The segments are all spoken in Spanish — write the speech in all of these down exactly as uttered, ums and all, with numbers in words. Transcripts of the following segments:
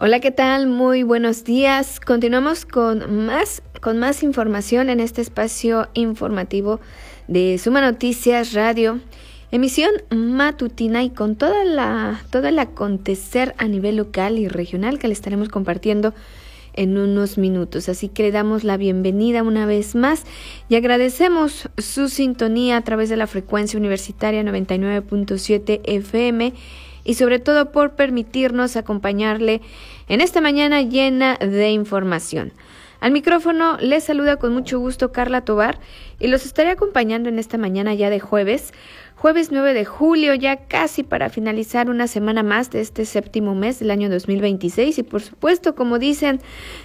Hola, ¿qué tal? Muy buenos días. Continuamos con más, con más información en este espacio informativo de Suma Noticias Radio, emisión matutina y con toda la, todo el acontecer a nivel local y regional que le estaremos compartiendo en unos minutos. Así que le damos la bienvenida una vez más y agradecemos su sintonía a través de la frecuencia universitaria noventa y nueve punto siete F M y sobre todo por permitirnos acompañarle en esta mañana llena de información. Al micrófono les saluda con mucho gusto Carla Tobar y los estaré acompañando en esta mañana ya de jueves, jueves nueve de julio, ya casi para finalizar una semana más de este séptimo mes del año dos mil veintiséis y por supuesto, como dicen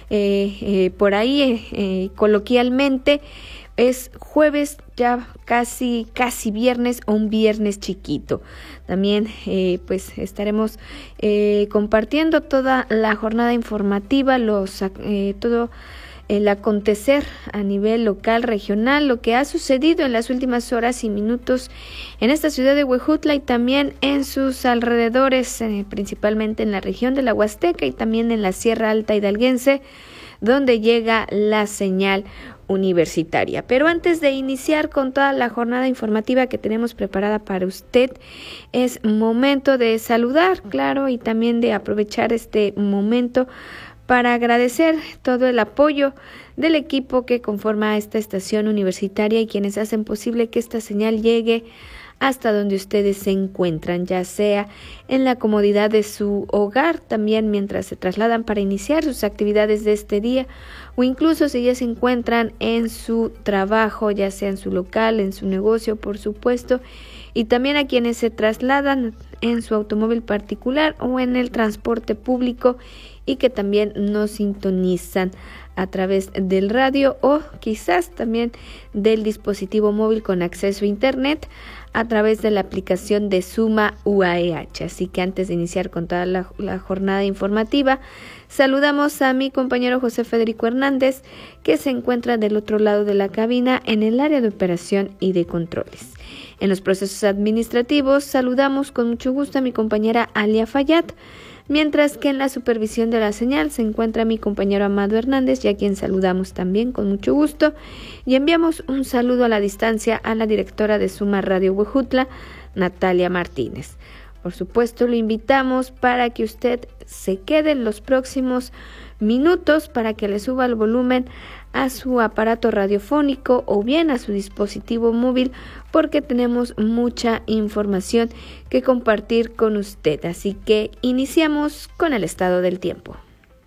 eh, eh, por ahí eh, eh, coloquialmente, es jueves ya casi casi viernes o un viernes chiquito. También eh, pues estaremos eh, compartiendo toda la jornada informativa, los eh, todo el acontecer a nivel local, regional, lo que ha sucedido en las últimas horas y minutos en esta ciudad de Huejutla y también en sus alrededores, eh, principalmente en la región de la Huasteca y también en la Sierra Alta Hidalguense, donde llega la señal universitaria. Pero antes de iniciar con toda la jornada informativa que tenemos preparada para usted, es momento de saludar, claro, y también de aprovechar este momento para agradecer todo el apoyo del equipo que conforma esta estación universitaria y quienes hacen posible que esta señal llegue hasta donde ustedes se encuentran, ya sea en la comodidad de su hogar, también mientras se trasladan para iniciar sus actividades de este día, o incluso si ya se encuentran en su trabajo, ya sea en su local, en su negocio, por supuesto, y también a quienes se trasladan en su automóvil particular o en el transporte público y que también nos sintonizan a través del radio o quizás también del dispositivo móvil con acceso a internet a través de la aplicación de Suma U A E H. Así que antes de iniciar con toda la, la jornada informativa, saludamos a mi compañero José Federico Hernández, que se encuentra del otro lado de la cabina en el área de operación y de controles. En los procesos administrativos saludamos con mucho gusto a mi compañera Alia Fayad, mientras que en la supervisión de la señal se encuentra mi compañero Amado Hernández, y a quien saludamos también con mucho gusto, y enviamos un saludo a la distancia a la directora de Suma Radio Huejutla, Natalia Martínez. Por supuesto, lo invitamos para que usted se quede en los próximos minutos para que le suba el volumen a su aparato radiofónico o bien a su dispositivo móvil, porque tenemos mucha información que compartir con usted. Así que iniciamos con el estado del tiempo.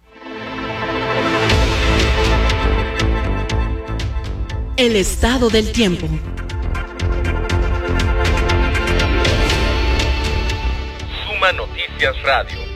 El estado del tiempo. Suma Noticias Radio.